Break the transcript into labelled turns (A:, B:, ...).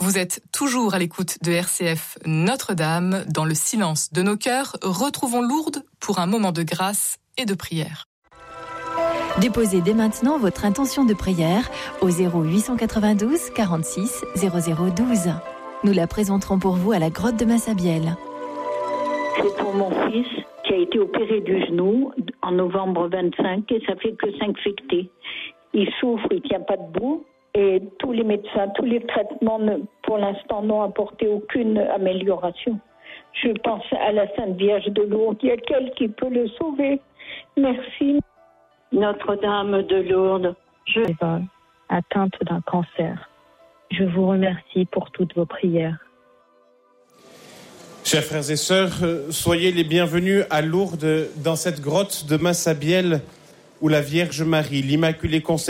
A: Vous êtes toujours à l'écoute de RCF Notre-Dame. Dans le silence de nos cœurs, retrouvons Lourdes pour un moment de grâce et de prière.
B: Déposez dès maintenant votre intention de prière au 0892 46 0012. Nous la présenterons pour vous à la grotte de Massabielle.
C: C'est pour mon fils qui a été opéré du genou en novembre 25 et ça fait que s'infecter. Il souffre, il ne tient pas debout et tous les médecins, tous les traitements pour l'instant n'ont apporté aucune amélioration. Je pense à la Sainte Vierge de Lourdes, il y a quelqu'un qui peut le sauver. Merci. Notre-Dame de Lourdes, je suis atteinte d'un cancer. Je vous remercie pour toutes vos prières.
D: Chers frères et sœurs, soyez les bienvenus à Lourdes, dans cette grotte de Massabielle où la Vierge Marie, l'Immaculée Conception,